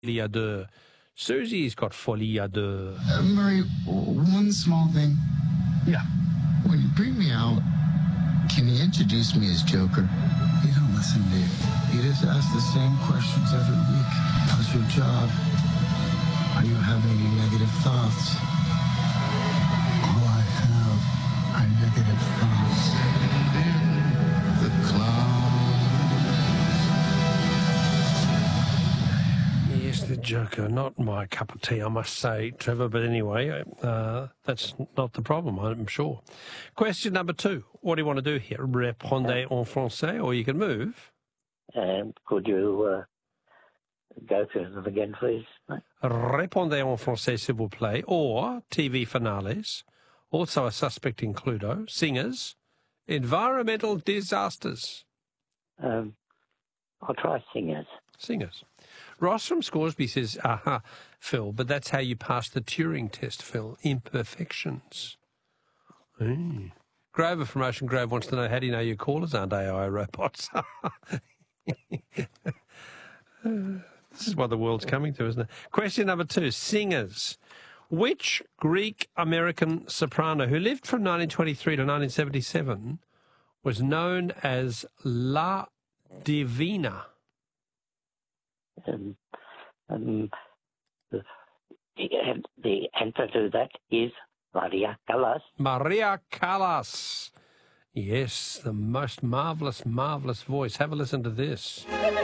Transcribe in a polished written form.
Folie à deux. Susie's got folie à deux. Murray, one small thing. Yeah. When you bring me out, can you introduce me as Joker? You don't listen to you. You just ask the same questions every week. How's your job? Are you having any negative thoughts? All I have are negative thoughts. The clown. Yes, the Joker. Not my cup of tea, I must say, Trevor. But anyway, that's not the problem, I'm sure. Question number 2. What do you want to do here? Répondez en français, or you can move. Could you go through them again, please? Répondez en français, s'il vous plaît, or TV finales, also a suspect in Cluedo, singers, environmental disasters. I'll try singers. Singers. Ross from Scoresby says, aha, Phil, but that's how you pass the Turing test, Phil. Imperfections. Grover from Ocean Grove wants to know, how do you know your callers aren't AI robots? This is what the world's coming to, isn't it? Question number 2, singers. Which Greek-American soprano who lived from 1923 to 1977 was known as La Divina? The answer to that is Maria Callas. Maria Callas. Yes, the most marvellous, marvellous voice. Have a listen to this.